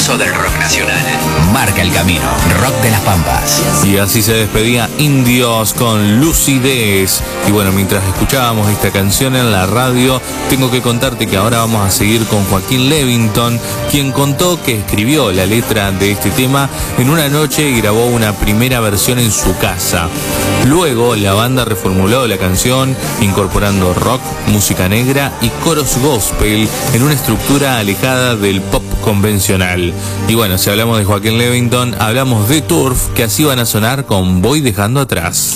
pulso del rock nacional. Marca el camino, Rock de las Pampas. Y así se despedía Indios con Lucidez. Y bueno, mientras escuchábamos esta canción en la radio, tengo que contarte que ahora vamos a seguir con Joaquín Levington, quien contó que escribió la letra de este tema en una noche y grabó una primera versión en su casa. Luego la banda reformuló la canción incorporando rock, música negra y coros gospel en una estructura alejada del pop convencional. Y bueno, si hablamos de Joaquín Levington, hablamos de Turf, que así van a sonar con Voy Dejando Atrás.